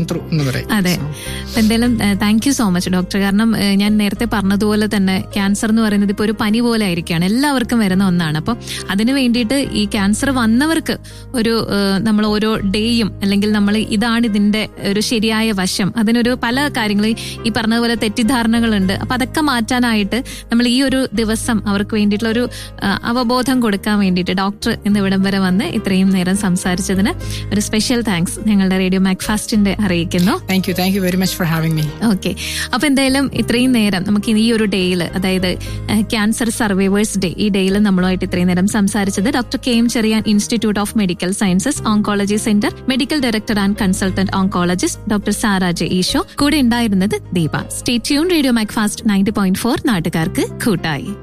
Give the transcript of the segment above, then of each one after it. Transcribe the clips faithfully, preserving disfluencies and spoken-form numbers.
അതെ, എന്തായാലും thank you so much doctor. കാരണം ഞാൻ നേരത്തെ പറഞ്ഞതുപോലെ തന്നെ ക്യാൻസർ എന്ന് പറയുന്നത് ഇപ്പോൾ ഒരു പനി പോലെ ആയിരിക്കുകയാണ്, എല്ലാവർക്കും വരുന്ന ഒന്നാണ്. അപ്പം അതിന് വേണ്ടിയിട്ട് ഈ ക്യാൻസർ വന്നവർക്ക് ഒരു നമ്മൾ ഓരോ ഡേയും അല്ലെങ്കിൽ നമ്മൾ ഇതാണ് ഇതിന്റെ ഒരു ശരിയായ വശം, അതിനൊരു പല കാര്യങ്ങൾ ഈ പറഞ്ഞതുപോലെ തെറ്റിദ്ധാരണകളുണ്ട്. അപ്പൊ അതൊക്കെ മാറ്റാനായിട്ട് നമ്മൾ ഈ ഒരു ദിവസം അവർക്ക് വേണ്ടിയിട്ടുള്ള ഒരു അവബോധം കൊടുക്കാൻ വേണ്ടിയിട്ട് ഡോക്ടർ ഇന്ന് ഇവിടം വരെ വന്ന് ഇത്രയും നേരം സംസാരിച്ചതിന് ഒരു സ്പെഷ്യൽ താങ്ക്സ് ഞങ്ങളുടെ റേഡിയോ മാക്ഫാസ്റ്റിന്റെ അറിയിക്കുന്നു. Thank you thank you very much for having me. Okay, അപ്പൊ എന്തായാലും ഇത്രയും നേരം നമുക്ക് ഈ ഒരു ഡേയിൽ, അതായത് ക്യാൻസർ സർവൈവേഴ്സ് ഡേ, ഈ ഡേയിൽ നമ്മളുമായിട്ട് ഇത്രയും നേരം സംസാരിച്ചത് doctor K M Cherian institute of medical sciences oncology centre medical director and consultant oncologist doctor സാര J Isho. കൂടെ ഉണ്ടായിരുന്നത് Deepa. Stay tune. Radio Macfast ninety point four നാട്ടുകാർക്ക് കൂട്ടായി.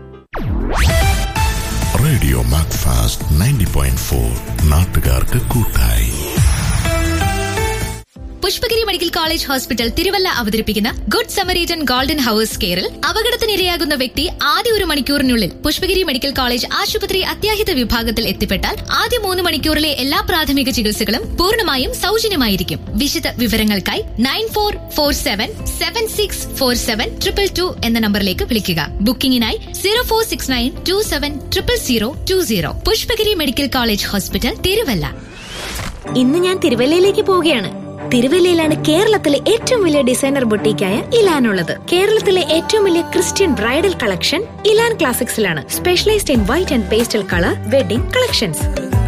Radio Macfast ninety point four നാട്ടുകാർക്ക് കൂട്ടായി. Pushpagiri medical college hospital Thiruvalla അവതരിപ്പിക്കുന്ന ഗുഡ് സമരീറ്റൻ ഗോൾഡൻ ഹവേഴ്സ് കെയറിൽ അപകടത്തിനിരയാകുന്ന വ്യക്തി ആദ്യ ഒരു മണിക്കൂറിനുള്ളിൽ പുഷ്പഗിരി മെഡിക്കൽ കോളേജ് ആശുപത്രി അത്യാഹിത വിഭാഗത്തിൽ എത്തിപ്പെട്ടാൽ ആദ്യ മൂന്ന് മണിക്കൂറിലെ എല്ലാ പ്രാഥമിക ചികിത്സകളും പൂർണ്ണമായും സൗജന്യമായിരിക്കും. വിശദ വിവരങ്ങൾക്കായി nine four four seven seven six four seven triple two എന്ന നമ്പറിലേക്ക് വിളിക്കുക. ബുക്കിംഗിനായി zero four six nine to seven triple zero to zero. Pushpagiri medical college hospital Thiruvalla. ഇന്ന് ഞാൻ തിരുവല്ലയിലേക്ക് പോവുകയാണ്. തിരുവല്ലയിലാണ് കേരളത്തിലെ ഏറ്റവും വലിയ ഡിസൈനർ ബൊട്ടീക്കായ ഇലാൻ ഉള്ളത്. കേരളത്തിലെ ഏറ്റവും വലിയ Christian bridal collection ഇലാൻ ക്ലാസിക്സിലാണ്. Specialised in white and pastel colour wedding collections.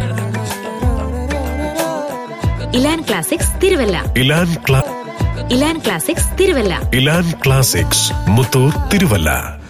ഇലാൻ classics Thiruvalla. ഇലാൻ ക്ലാ ഇലാൻ ക്ലാസിക്സ് തിരുവല്ല. ഇലാൻ ക്ലാസിക്സ് മുത്തൂർ തിരുവല്ല.